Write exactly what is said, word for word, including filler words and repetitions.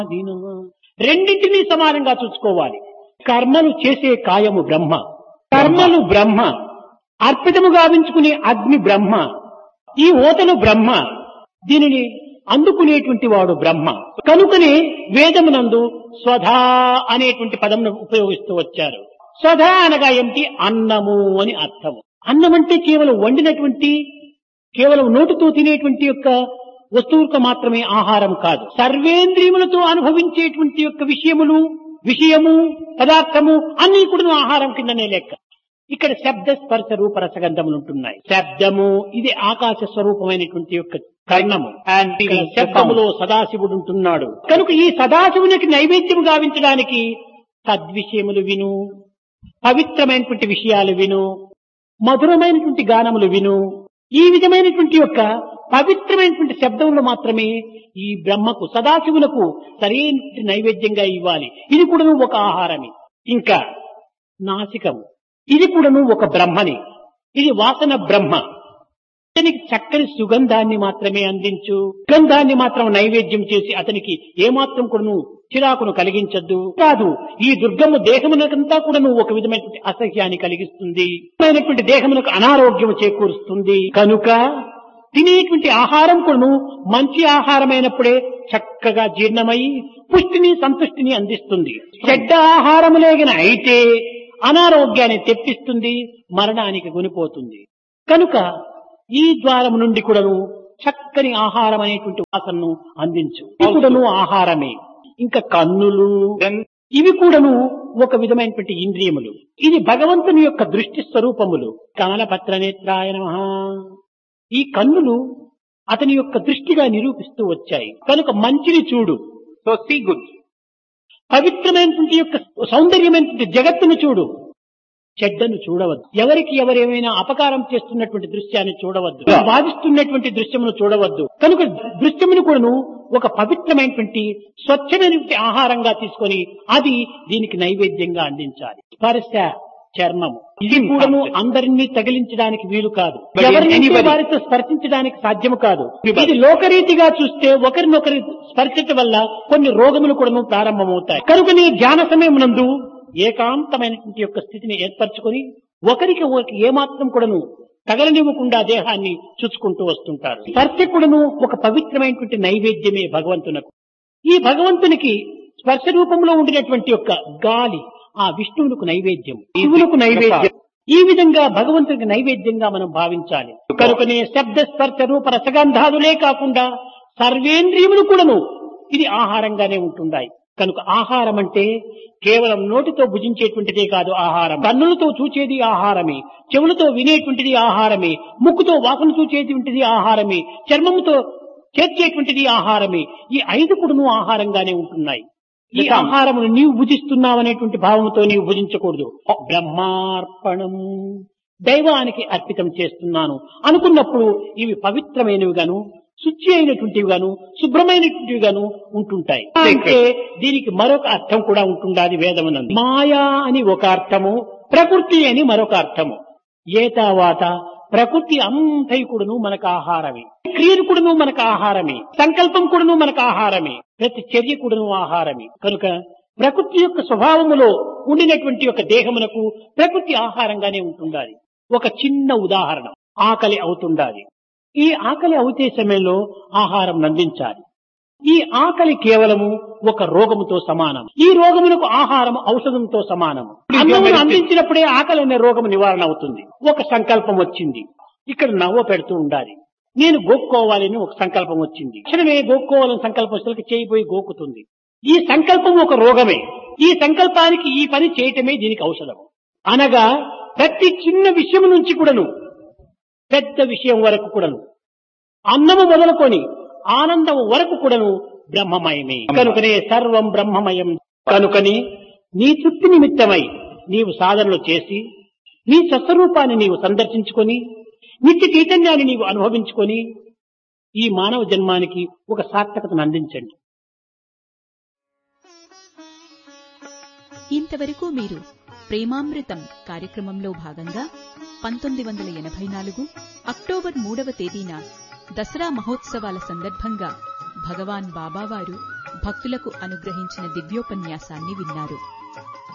దీనమా రెండింటినీ సమానంగా చూసుకోవాలి. కర్మలు చేసే కాయము బ్రహ్మ, కర్మలు బ్రహ్మ, అర్పితము గావించుకునే అగ్ని బ్రహ్మ, ఈ ఓతలు బ్రహ్మ, దీనిని అందుకునేటువంటి వాడు బ్రహ్మ. కనుకనే వేదమునందు స్వధా అనేటువంటి పదమును ఉపయోగిస్తూ వచ్చారు. స్వధా అనగా ఏమిటి? అన్నము అని అర్థము. అన్నం అంటే కేవలం వండినటువంటి, కేవలం నోటితో తినేటువంటి యొక్క వస్తువులకు మాత్రమే ఆహారం కాదు. సర్వేంద్రియములతో అనుభవించేటువంటి యొక్క విషయములు, విషయము, పదార్థము అన్ని కూడా ఆహారం కిందనే లెక్క. ఇక్కడ శబ్ద స్పర్శ రూప రసగంధములు ఉంటున్నాయి. శబ్దము ఇది ఆకాశ స్వరూపమైనటువంటి యొక్క కర్ణము. అండ్ శబ్దములో సదాశివుడు ఉంటున్నాడు. కనుక ఈ సదాశివునికి నైవేద్యము గావించడానికి సద్విషయములు విను, పవిత్రమైనటువంటి విషయాలు విను, మధురమైనటువంటి గానములు విను. ఈ విధమైనటువంటి యొక్క పవిత్రమైనటువంటి శబ్దములు మాత్రమే ఈ బ్రహ్మకు, సదాశివులకు సరైన నైవేద్యంగా ఇవ్వాలి. ఇది కూడాను ఒక ఆహారమే. ఇంకా నాసికము, ఇది కూడాను ఒక బ్రహ్మని, ఇది వాసన బ్రహ్మ. అతనికి చక్కని సుగంధాన్ని మాత్రమే అందించు, సుగంధాన్ని మాత్రం నైవేద్యం చేసి అతనికి ఏమాత్రం కూడాను చిరాకును కలిగించద్దు. కాదు, ఈ దుర్గమ్మ దేహమునకంతా కూడాను ఒక విధమైనటువంటి అసహ్యాన్ని కలిగిస్తుంది, దేహమునకు అనారోగ్యం చేకూరుస్తుంది. కనుక తినేటువంటి ఆహారం కూడాను మంచి ఆహారమైనప్పుడే చక్కగా జీర్ణమై పుష్టిని సంతుష్టిని అందిస్తుంది. చెడ్డ ఆహారములేగిన అయితే అనారోగ్యాన్ని తెప్పిస్తుంది, మరణానికి గునిపోతుంది. కనుక ఈ ద్వారం నుండి కూడాను చక్కని ఆహారం అనేటువంటి వాసనను అందించు. ఇది కూడాను ఆహారమే. ఇంకా కన్నులు, ఇవి కూడాను ఒక విధమైనటువంటి ఇంద్రియములు. ఇది భగవంతుని యొక్క దృష్టి స్వరూపములు. కమలపత్ర నేత్రాయ నమః. ఈ కన్నులు అతని యొక్క దృష్టిగా నిరూపిస్తూ వచ్చాయి. కనుక మంచిని చూడు, సో సీ గుడ్. పవిత్రమైనటువంటి యొక్క సౌందర్యమైనటువంటి జగత్తును చూడు, చెడ్డను చూడవద్దు. ఎవరికి ఎవరేమైనా అపకారం చేస్తున్నటువంటి దృశ్యాన్ని చూడవద్దు, బాధిస్తున్నటువంటి దృశ్యమును చూడవద్దు. కనుక దృశ్యమును కూడాను ఒక పవిత్రమైనటువంటి స్వచ్ఛమైనటువంటి ఆహారంగా తీసుకొని అది దీనికి నైవేద్యంగా అందించాలి. స్పర్శ చర్మము, ఇది కూడాను అందరినీ తగిలించడానికి వీలు కాదు, ఎవరిని వారితో స్పర్శించడానికి సాధ్యము కాదు. ఇది లోకరీతిగా చూస్తే ఒకరినొకరి స్పర్శించడం వల్ల కొన్ని రోగములు కూడాను ప్రారంభమవుతాయి. కనుక నీ ధ్యాన సమయం నందు ఏకాంతమైనటువంటి యొక్క స్థితిని ఏర్పరచుకొని ఒకరికి ఒకరికి ఏమాత్రం కూడాను తగలనివ్వకుండా దేహాన్ని చూసుకుంటూ వస్తుంటారు. స్పర్శ కూడాను ఒక పవిత్రమైనటువంటి నైవేద్యమే భగవంతునకు. ఈ భగవంతునికి స్పర్శ రూపంలో ఉండినటువంటి యొక్క గాలి ఆ విష్ణువులకు నైవేద్యం, శివులకు నైవేద్యం. ఈ విధంగా భగవంతునికి నైవేద్యంగా మనం భావించాలి. కనుకనే శబ్ద స్పర్శ రూప రసగంధాదులే కాకుండా సర్వేంద్రియములు కూడాను ఇది ఆహారంగానే ఉంటున్నాయి. కనుక ఆహారం అంటే కేవలం నోటితో భుజించేటువంటిదే కాదు ఆహారం. కన్నులతో చూచేది ఆహారమే, చెవులతో వినేటువంటిది ఆహారమే, ముక్కుతో వాసన చూచేటువంటిది ఆహారమే, చర్మముతో చేర్చేటువంటిది ఆహారమే. ఈ ఐదు కూడాను ఆహారంగానే ఉంటున్నాయి. ఈ ఆహారమును నీవు భుజిస్తున్నావనేటువంటి భావంతో నీవు భుజించకూడదు. బ్రహ్మార్పణం, దైవానికి అర్పితం చేస్తున్నాను అనుకున్నప్పుడు ఇవి పవిత్రమైనవి గాను, శుచి అయినటువంటివి గాను, శుభ్రమైనటువంటివి గాను ఉంటుంటాయి. అంటే దీనికి మరొక అర్థం కూడా ఉంటుండాలి వేదమునందు. మాయా అని ఒక అర్థము, ప్రకృతి అని మరొక అర్థము. ఏతావాత ప్రకృతి అంతయు కూడాను మనకు ఆహారమే, క్రియలు కూడాను మనకు ఆహారమే, సంకల్పం కూడాను మనకు ఆహారమే, ప్రతి చర్య కూడాను ఆహారమే. కనుక ప్రకృతి యొక్క స్వభావములో ఉండినటువంటి యొక్క దేహమునకు ప్రకృతి ఆహారంగానే ఉంటుండాలి. ఒక చిన్న ఉదాహరణ, ఆకలి అవుతుండాలి. ఈ ఆకలి అవుతే సమయంలో ఆహారం నందించాలి. ఈ ఆకలి కేవలము ఒక రోగముతో సమానం. ఈ రోగమునకు ఆహారం ఔషధంతో సమానం. అన్నమును అందించినప్పుడే ఆకలి అనే రోగము నివారణ అవుతుంది. ఒక సంకల్పం వచ్చింది, ఇక్కడ నవ్వ పెడుతూ ఉండాలి. నేను గోక్కోవాలని ఒక సంకల్పం వచ్చింది, క్షణమే గోక్కోవాలని సంకల్పం వచ్చేసరికి చేయిపోయి గోకుతుంది. ఈ సంకల్పం ఒక రోగమే. ఈ సంకల్పానికి ఈ పని చేయటమే దీనికి ఔషధం. అనగా ప్రతి చిన్న విషయం నుంచి కూడాను పెద్ద విషయం వరకు కూడాను, అన్నము మొదలుకొని ఆనందము వరకు కూడాను బ్రహ్మమయమే. కనుకనే సర్వం బ్రహ్మమయం. కనుకని నీ తృప్తి నిమిత్తమై నీవు సాధనలు చేసి నీ స్వస్వరూపాన్ని నీవు సందర్శించుకొని నిత్య చైతన్యాన్ని నీవు అనుభవించుకొని ఈ మానవ జన్మానికి ఒక సార్థకతను అందించండి. ఇంతవరకు మీరు ప్రేమామృతం కార్యక్రమంలో భాగంగా పంతొమ్మిది వందల ఎనభై నాలుగు అక్టోబర్ మూడవ తేదీన దసరా మహోత్సవాల సందర్భంగా భగవాన్ బాబావారు భక్తులకు అనుగ్రహించిన దివ్యోపన్యాసాన్ని విన్నారు.